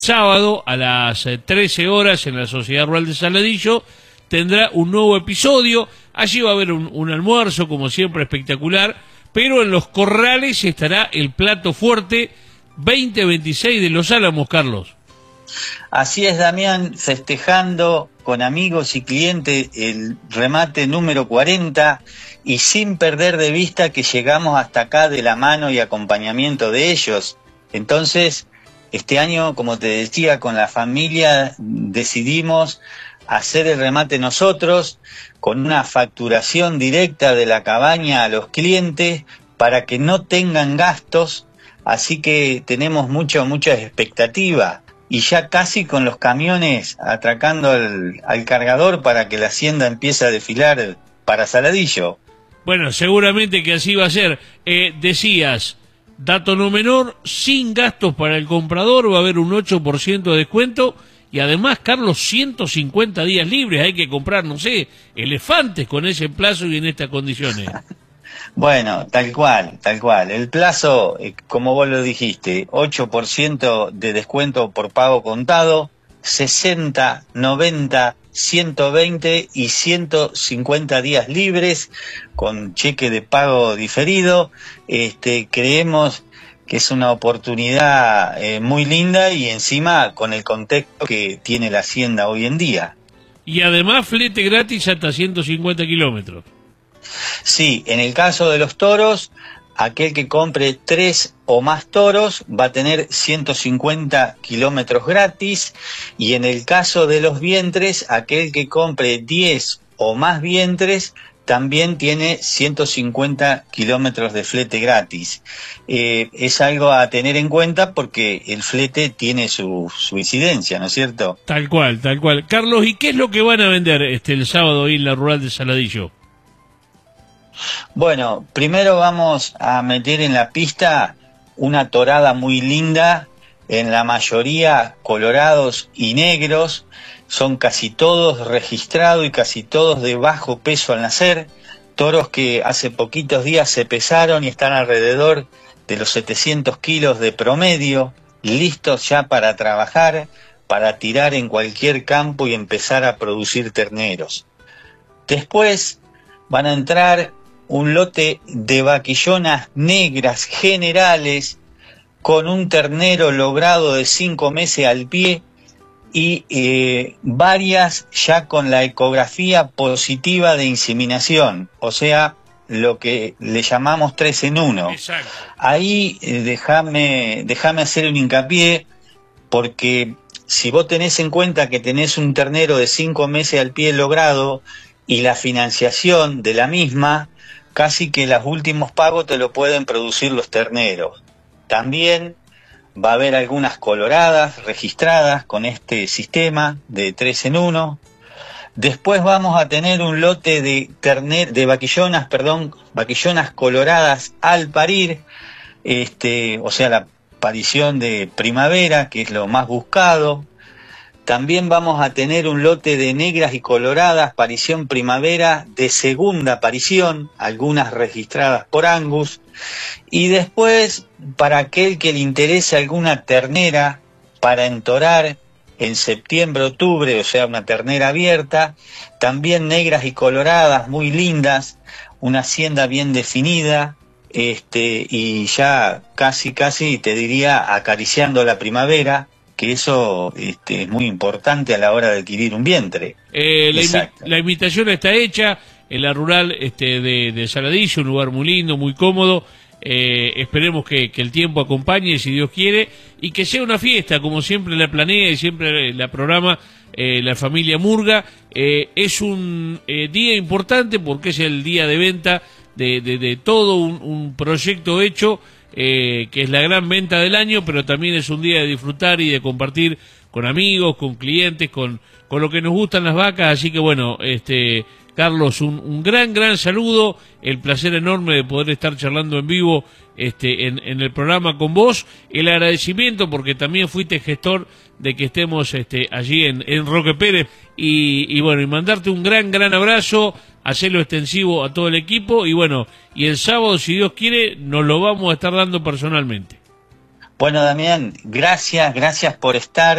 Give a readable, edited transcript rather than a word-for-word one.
Sábado a las 13 horas en la Sociedad Rural de Saladillo tendrá un nuevo episodio. Allí va a haber un almuerzo, como siempre, espectacular, pero en los corrales estará el plato fuerte 2026 de Los Álamos, Carlos. Así es, Damián, festejando con amigos y clientes el remate número 40 y sin perder de vista que llegamos hasta acá de la mano y acompañamiento de ellos. Entonces, este año, como te decía, con la familia decidimos hacer el remate nosotros con una facturación directa de la cabaña a los clientes para que no tengan gastos, así que tenemos mucha expectativa y ya casi con los camiones atracando al cargador para que la hacienda empiece a desfilar para Saladillo. Bueno, seguramente que así va a ser. Decías, dato no menor, sin gastos para el comprador, va a haber un 8% de descuento y además, Carlos, 150 días libres. Hay que comprar, no sé, elefantes con ese plazo y en estas condiciones. Bueno, tal cual. El plazo, como vos lo dijiste, 8% de descuento por pago contado, 60, 90, 120 y 150 días libres con cheque de pago diferido. Creemos que es una oportunidad muy linda y encima con el contexto que tiene la hacienda hoy en día. Y además flete gratis hasta 150 kilómetros. Sí, en el caso de los toros, aquel que compre 3 o más toros va a tener 150 kilómetros gratis, y en el caso de los vientres, aquel que compre 10 o más vientres también tiene 150 kilómetros de flete gratis. Es algo a tener en cuenta porque el flete tiene su incidencia, ¿no es cierto? Tal cual. Carlos, ¿y qué es lo que van a vender el sábado ahí en la Rural de Saladillo? Bueno, primero vamos a meter en la pista una torada muy linda, en la mayoría colorados y negros, son casi todos registrados y casi todos de bajo peso al nacer, toros que hace poquitos días se pesaron y están alrededor de los 700 kilos de promedio, listos ya para trabajar, para tirar en cualquier campo y empezar a producir terneros. Después van a entrar un lote de vaquillonas negras generales con un ternero logrado de 5 meses al pie y varias ya con la ecografía positiva de inseminación, o sea, lo que le llamamos 3 en 1. Exacto. Ahí déjame hacer un hincapié, porque si vos tenés en cuenta que tenés un ternero de 5 meses al pie logrado y la financiación de la misma, casi que los últimos pagos te lo pueden producir los terneros. También va a haber algunas coloradas registradas con este sistema de 3 en 1. Después vamos a tener un lote de vaquillonas coloradas al parir, o sea, la aparición de primavera, que es lo más buscado. También vamos a tener un lote de negras y coloradas, aparición primavera, de segunda aparición, algunas registradas por Angus. Y después, para aquel que le interese alguna ternera para entorar en septiembre, octubre, o sea, una ternera abierta, también negras y coloradas, muy lindas, una hacienda bien definida, y ya casi te diría acariciando la primavera, que eso es muy importante a la hora de adquirir un vientre. La invitación está hecha en la Rural de Saladillo, un lugar muy lindo, muy cómodo. Esperemos que el tiempo acompañe, si Dios quiere, y que sea una fiesta, como siempre la planea y siempre la programa la familia Murga. Es un día importante porque es el día de venta de todo un proyecto hecho, que es la gran venta del año, pero también es un día de disfrutar y de compartir con amigos, con clientes, con lo que nos gustan las vacas. Así que bueno, Carlos, un gran saludo, el placer enorme de poder estar charlando en vivo en el programa con vos, el agradecimiento porque también fuiste gestor de que estemos allí en Roque Pérez, y bueno, y mandarte un gran abrazo, hacerlo extensivo a todo el equipo, y bueno, y el sábado, si Dios quiere, nos lo vamos a estar dando personalmente. Bueno, Damián, gracias por estar.